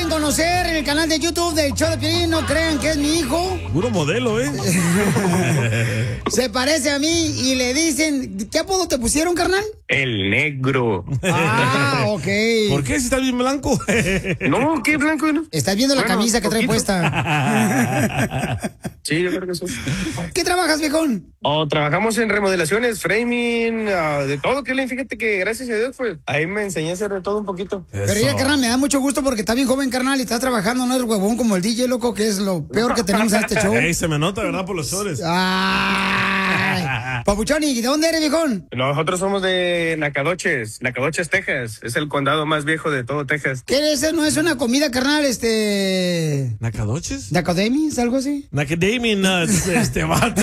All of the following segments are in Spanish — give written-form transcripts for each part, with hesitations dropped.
pueden conocer en el canal de YouTube del show de Piolín. No crean que es mi hijo. Puro modelo, ¿eh? Se parece a mí y le dicen... ¿Qué apodo te pusieron, carnal? El negro. Ah, ok. ¿Por qué si está bien blanco? No, ¿qué blanco? No? Estás viendo la camisa que trae puesta. Sí, yo creo que sí. ¿Qué trabajas, viejón? Trabajamos en remodelaciones, framing, de todo, Piolín. Fíjate que gracias a Dios, pues, ahí me enseñé a hacer de todo un poquito. Pero ya, carnal, me da mucho gusto porque está bien joven, carnal, y está trabajando, no es huevón como el DJ, loco, que es lo peor que tenemos en este show. Ey, se me nota, ¿verdad? Por los shorts. Ay, Papuchón, ¿y de dónde eres, viejón? Nosotros somos de Nacogdoches, Texas. Es el condado más viejo de todo Texas. ¿Qué es eso? ¿No es una comida, carnal, ¿Nacadoches? ¿Nacademis? ¿Algo así? Nacademy Nuts, vato.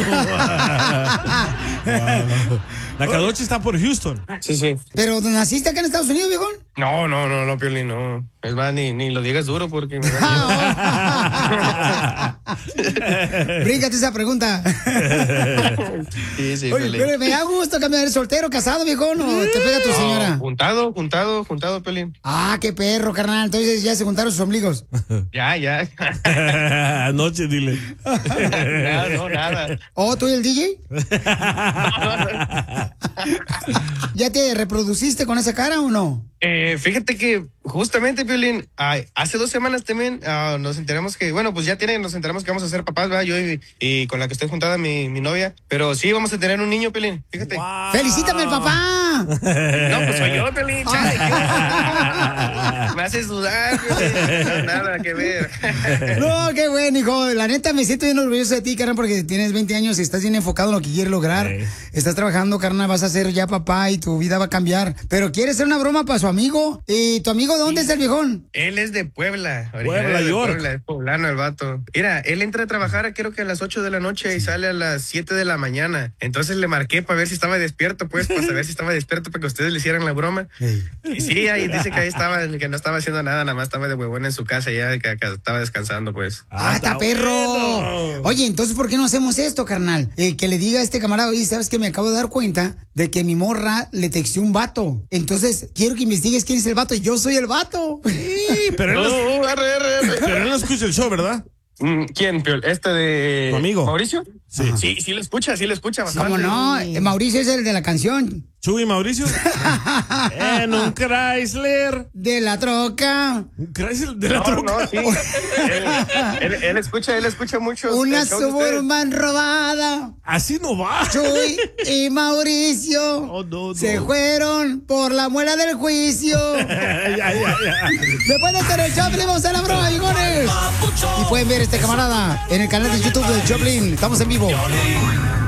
Nacadoche está por Houston. Sí. ¿Pero naciste acá en Estados Unidos, viejón? No, Piolín, no. Es más, ni lo digas duro porque me Bríncate esa pregunta. Sí, Oye, pero me da gusto cambiar el soltero, casado, viejón, o te pega tu señora. Juntado, Piolín. Ah, qué perro, carnal. Entonces ya se juntaron sus ombligos. Ya. Anoche, dile. No, nada. ¿Oh, tú y el DJ? ¿Ya te reproduciste con esa cara o no? Fíjate que justamente, Piolín, hace 2 semanas también nos enteramos que, nos enteramos que vamos a ser papás, ¿verdad? Yo y con la que estoy juntada, mi novia. Pero sí, vamos a tener un niño, Piolín, fíjate. Wow. ¡Felicítame al papá! No, pues soy yo, Piolín, chale. Me hace sudar, Piolín. No, nada que ver. No, qué bueno, hijo. La neta, me siento bien orgulloso de ti, carnal, porque tienes 20 años y estás bien enfocado en lo que quieres lograr. Estás trabajando, carnal, vas a ser ya papá y tu vida va a cambiar. Pero quieres hacer una broma para su amigo. ¿Y tu amigo dónde es el viejón? Él es de Puebla. Puebla, York. Puebla, es poblano el vato. Mira, él entra a trabajar creo que a las 8 de la noche y sale a las 7 de la mañana. Entonces le marqué para ver si estaba despierto, pues, para saber si estaba despierto para que ustedes le hicieran la broma. Y sí, ahí dice que ahí estaba, que no estaba haciendo nada más estaba de huevón en su casa ya, que estaba descansando, pues. Está perro. Bueno. Oye, entonces, ¿por qué no hacemos esto, carnal? Que le diga a este camarada, oye, ¿sabes qué? Me acabo de dar cuenta de que mi morra le texteó un vato. Entonces, quiero que investigues quién es el vato. Yo soy el vato. Sí, pero él no escucha el show, ¿verdad? ¿Quién, Piol? ¿De tu amigo? ¿Mauricio? Sí. Sí lo escucha bastante. ¿Cómo no? Mauricio es el de la canción. Chuy Mauricio. En un Chrysler. De la troca. ¿Un Chrysler de la troca? No, sí. él escucha mucho. Una el show de ustedes. Suburban robada. Así no va. Chuy y Mauricio No. se fueron por la muela del juicio. Ya. Después de hacer el Choplin, vamos a la broma, bigones. Y pueden ver este camarada en el canal de YouTube de Choplin. Estamos en vivo.